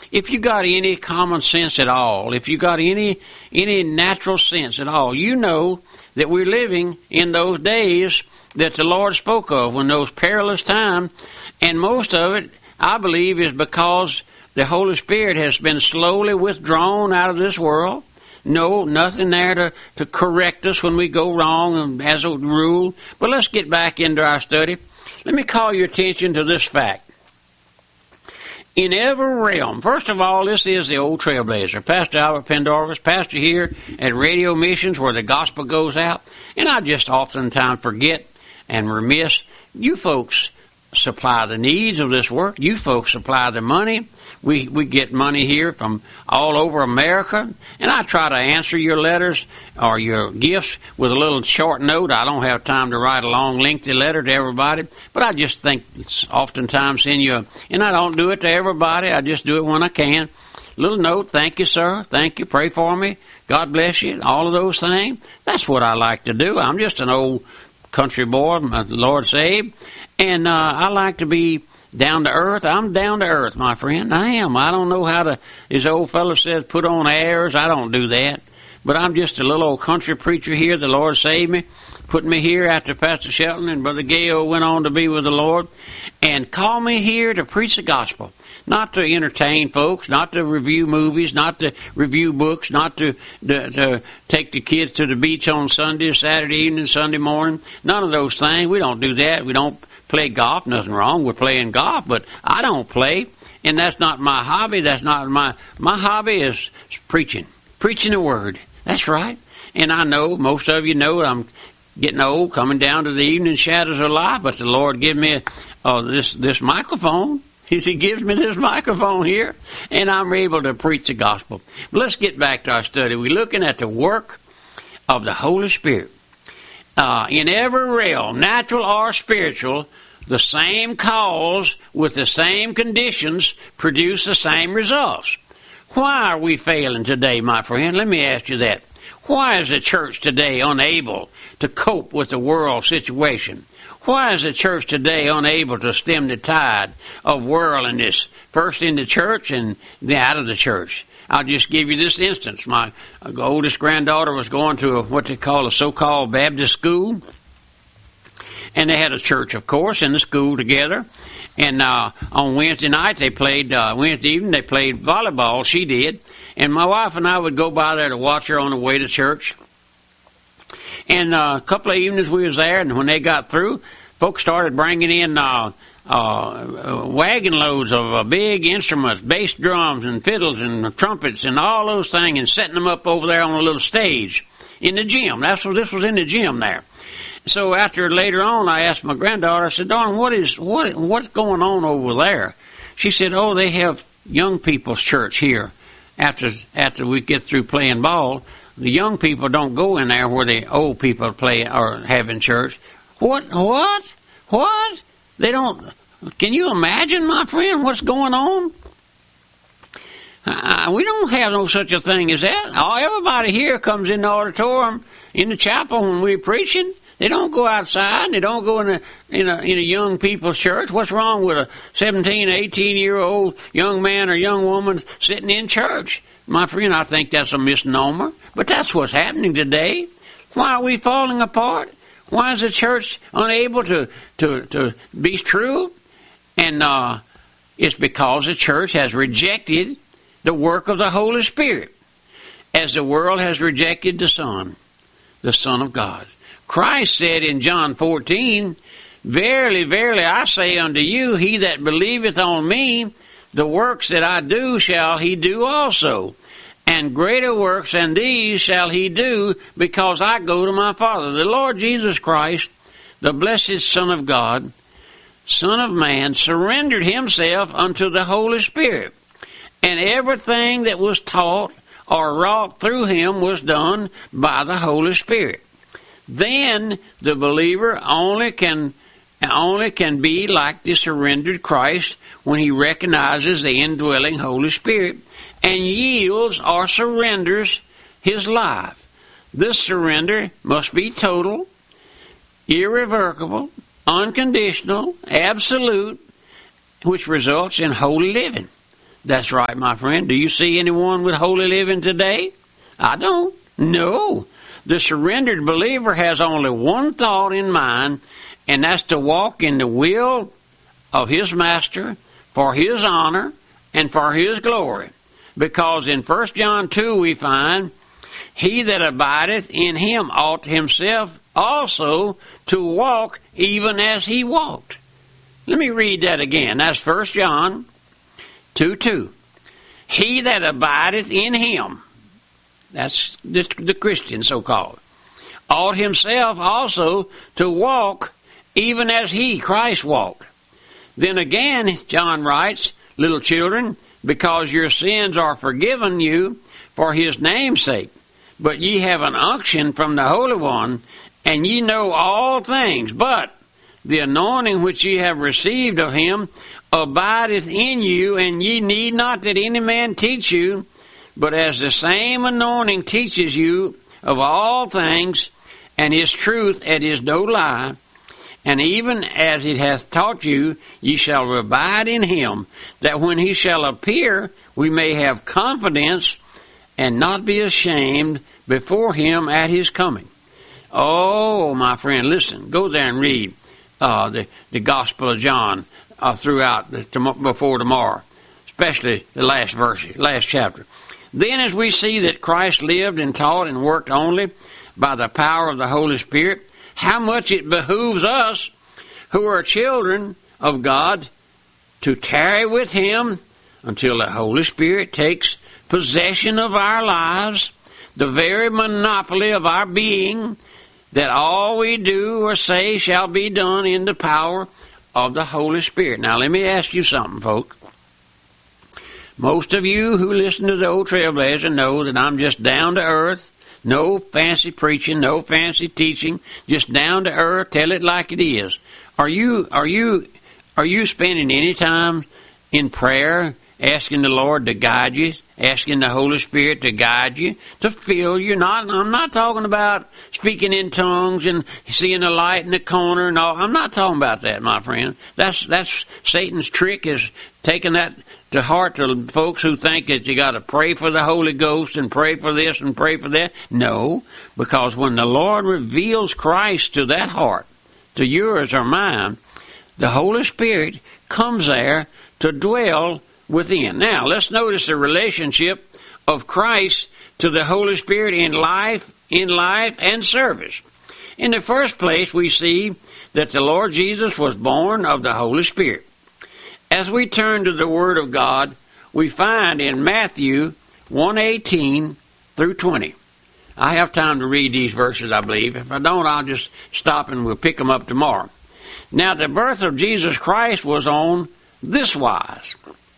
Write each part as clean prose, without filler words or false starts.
if you got any common sense at all, if you got any natural sense at all, you know that we're living in those days that the Lord spoke of, when those perilous times, and most of it, I believe, is because the Holy Spirit has been slowly withdrawn out of this world. No, nothing there to correct us when we go wrong as a rule. But let's get back into our study. Let me call your attention to this fact. In every realm, first of all, this is the old trailblazer. Pastor Albert Pendarvis, pastor here at Radio Missions where the gospel goes out. And I just oftentimes forget and remiss. You folks supply the needs of this work. You folks supply the money. We get money here from all over America, and I try to answer your letters or your gifts with a little short note. I don't have time to write a long, lengthy letter to everybody, but I just think it's oftentimes send you, and I don't do it to everybody. I just do it when I can. Little note, thank you, sir, thank you, pray for me, God bless you, all of those things. That's what I like to do. I'm just an old country boy, my Lord saved, and I like to be down to earth. I'm down to earth, my friend. I am. I don't know how to, as the old fellow says, put on airs. I don't do that. But I'm just a little old country preacher here. The Lord saved me, put me here after Pastor Shelton and Brother Gale went on to be with the Lord, and called me here to preach the gospel. Not to entertain folks, not to review movies, not to review books, not to take the kids to the beach on Sunday, Saturday evening, Sunday morning. None of those things. We don't do that. We don't play golf. Nothing wrong with playing golf, but I don't play, and that's not my hobby. That's not my hobby is preaching the word. That's right. And I know most of you know I'm getting old, coming down to the evening shadows of life, but the Lord give me this microphone. He gives me this microphone here, and I'm able to preach the gospel. But let's get back to our study. We're looking at the work of the Holy Spirit. In every realm, natural or spiritual, the same cause with the same conditions produce the same results. Why are we failing today, my friend? Let me ask you that. Why is the church today unable to cope with the world situation? Why is the church today unable to stem the tide of worldliness, first in the church and then out of the church? I'll just give you this instance. My oldest granddaughter was going to what they call a so-called Baptist school, and they had a church, of course, and the school together. And on Wednesday night, Wednesday evening, they played volleyball. She did. And my wife and I would go by there to watch her on the way to church. And a couple of evenings we was there, and when they got through, folks started bringing in wagon loads of big instruments, bass drums and fiddles and trumpets and all those things, and setting them up over there on a little stage in the gym. This was in the gym there. So later on, I asked my granddaughter, I said, "Darling, what's going on over there?" She said, "Oh, they have young people's church here. After we get through playing ball, the young people don't go in there where the old people play or having church." What? They don't. Can you imagine, my friend, what's going on? We don't have no such a thing as that. Everybody here comes in the auditorium, in the chapel when we're preaching. They don't go outside. They don't go in a young people's church. What's wrong with a 17, 18-year-old young man or young woman sitting in church? My friend, I think that's a misnomer. But that's what's happening today. Why are we falling apart? Why is the church unable to be true? And it's because the church has rejected the work of the Holy Spirit, as the world has rejected the Son of God. Christ said in John 14, "Verily, verily, I say unto you, he that believeth on me, the works that I do shall he do also. And greater works than these shall he do, because I go to my Father." The Lord Jesus Christ, the blessed Son of God, Son of Man, surrendered himself unto the Holy Spirit. And everything that was taught or wrought through him was done by the Holy Spirit. Then the believer only can be like the surrendered Christ when he recognizes the indwelling Holy Spirit and yields or surrenders his life. This surrender must be total, irrevocable, unconditional, absolute, which results in holy living. That's right, my friend. Do you see anyone with holy living today? I don't. No. The surrendered believer has only one thought in mind, and that's to walk in the will of his master for his honor and for his glory. Because in 1 John 2 we find, he that abideth in him ought himself also to walk even as he walked. Let me read that again. That's 1 John 2:2. He that abideth in him, that's the Christian so-called, ought himself also to walk even as he, Christ, walked. Then again, John writes, little children, because your sins are forgiven you for his name's sake. But ye have an unction from the Holy One, and ye know all things. But the anointing which ye have received of him abideth in you, and ye need not that any man teach you, but as the same anointing teaches you of all things, and his truth, and is no lie, and even as it hath taught you, ye shall abide in him, that when he shall appear, we may have confidence and not be ashamed before him at his coming. Oh, my friend, listen, go there and read the Gospel of John throughout before tomorrow, especially the last verse, last chapter. Then as we see that Christ lived and taught and worked only by the power of the Holy Spirit, how much it behooves us who are children of God to tarry with him until the Holy Spirit takes possession of our lives, the very monopoly of our being, that all we do or say shall be done in the power of the Holy Spirit. Now let me ask you something, folks. Most of you who listen to the old Trailblazer know that I'm just down to earth, no fancy preaching, no fancy teaching, just down to earth, tell it like it is. Are you spending any time in prayer, asking the Lord to guide you, asking the Holy Spirit to guide you, to fill you? I'm not talking about speaking in tongues and seeing a light in the corner and all. I'm not talking about that, my friend. That's Satan's trick, is taking that to heart to folks who think that you got to pray for the Holy Ghost and pray for this and pray for that. No, because when the Lord reveals Christ to that heart, to yours or mine, the Holy Spirit comes there to dwell within. Now, let's notice the relationship of Christ to the Holy Spirit in life and service. In the first place, we see that the Lord Jesus was born of the Holy Spirit. As we turn to the Word of God, we find in Matthew 1:18 through 20. I have time to read these verses, I believe. If I don't, I'll just stop and we'll pick them up tomorrow. Now, the birth of Jesus Christ was on this wise.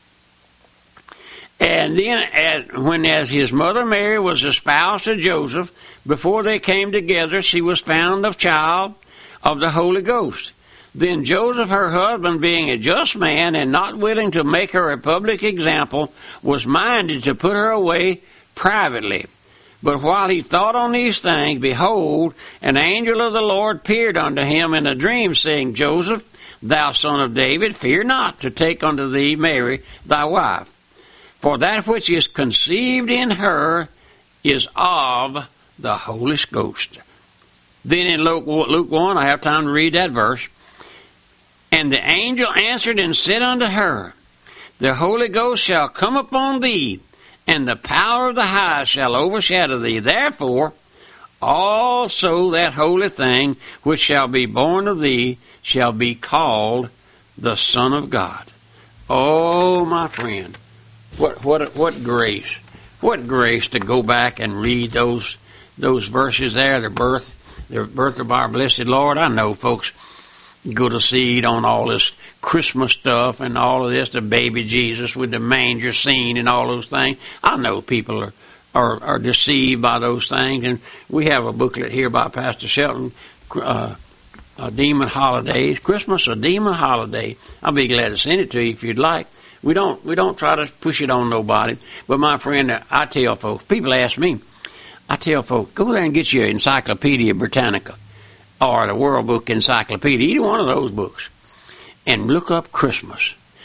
And then, as his mother Mary was espoused to Joseph, before they came together, she was found of child of the Holy Ghost. Then Joseph, her husband, being a just man and not willing to make her a public example, was minded to put her away privately. But while he thought on these things, behold, an angel of the Lord appeared unto him in a dream, saying, Joseph, thou son of David, fear not to take unto thee Mary thy wife. For that which is conceived in her is of the Holy Ghost. Then in Luke 1, I have time to read that verse. And the angel answered and said unto her, The Holy Ghost shall come upon thee, and the power of the highest shall overshadow thee. Therefore, also that holy thing which shall be born of thee shall be called the Son of God. Oh, my friend, what grace! What grace to go back and read those verses there, the birth of our blessed Lord. I know folks go to seed on all this Christmas stuff and all of this, the baby Jesus with the manger scene and all those things. I know people are deceived by those things, and we have a booklet here by Pastor Shelton, Demon Holidays, Christmas a Demon Holiday. I'll be glad to send it to you if you'd like. We don't try to push it on nobody, but my friend, I tell folks, people ask me, I tell folks, go there and get your Encyclopedia Britannica or the World Book Encyclopedia, either one of those books, and look up Christmas.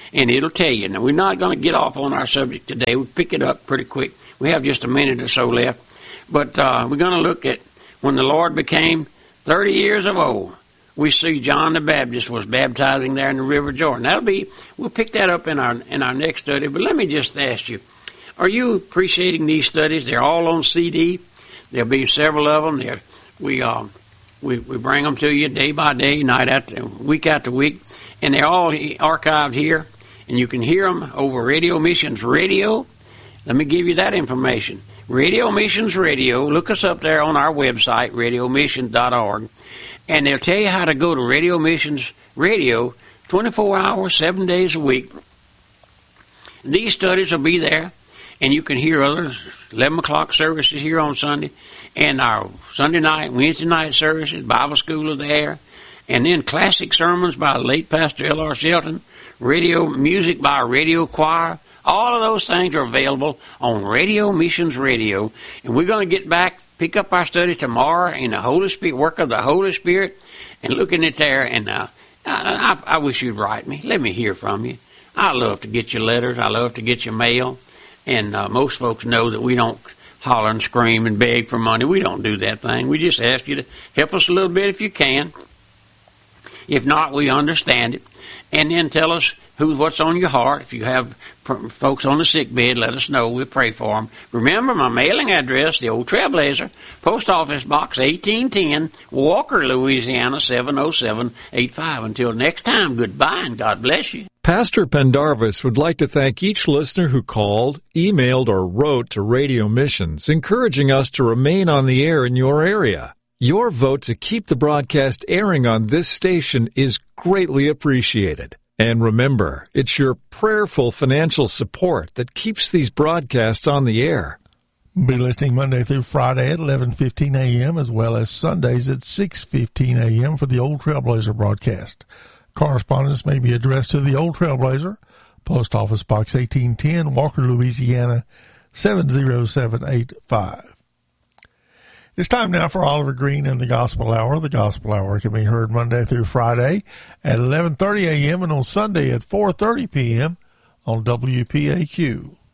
and it'll tell you. Now, we're not going to get off on our subject today. We'll pick it up pretty quick. We have just a minute or so left. But we're going to look at when the Lord became 30 years of old. We see John the Baptist was baptizing there in the River Jordan. We'll pick that up in our next study. But let me just ask you, are you appreciating these studies? They're all on CD. There'll be several of them. We bring them to you day by day, night after week after week, and they're all archived here, and you can hear them over Radio Missions Radio. Let me give you that information. Radio Missions Radio. Look us up there on our website, radiomission.org, and they'll tell you how to go to Radio Missions Radio 24 hours, 7 days a week. These studies will be there, and you can hear others. 11 o'clock services here on Sunday, and our Sunday night, Wednesday night services, Bible school are there, and then classic sermons by late Pastor L.R. Shelton, radio music by a radio choir. All of those things are available on Radio Missions Radio, and we're going to get back, pick up our study tomorrow in the Holy Spirit, work of the Holy Spirit, and looking at there. And I wish you'd write me. Let me hear from you. I love to get your letters. I love to get your mail. And most folks know that we don't holler and scream and beg for money. We don't do that thing. We just ask you to help us a little bit if you can. If not, we understand it. And then tell us what's on your heart. If you have folks on the sick bed, let us know. We'll pray for them. Remember my mailing address, the Old Trailblazer, Post Office Box 1810, Walker, Louisiana 70785. Until next time, goodbye and God bless you. Pastor Pendarvis would like to thank each listener who called, emailed, or wrote to Radio Missions, encouraging us to remain on the air in your area. Your vote to keep the broadcast airing on this station is greatly appreciated. And remember, it's your prayerful financial support that keeps these broadcasts on the air. Be listening Monday through Friday at 11:15 a.m. as well as Sundays at 6:15 a.m. for the Old Trailblazer broadcast. Correspondence may be addressed to the Old Trailblazer, Post Office Box 1810, Walker, Louisiana 70785. It's time now for Oliver Green and the Gospel Hour. The Gospel Hour can be heard Monday through Friday at 11:30 a.m. and on Sunday at 4:30 p.m. on WPAQ.